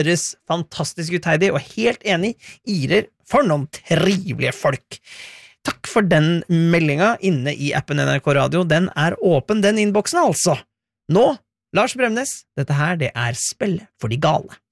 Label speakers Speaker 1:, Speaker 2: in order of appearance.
Speaker 1: høres fantastisk ut, Heidi, og helt enig, irer for noen trivelige folk. Takk for den meldinga inne i appen NRK Radio, den åpen, den innboksen altså. Nå, Lars Bremnes, dette her det Spille for de gale.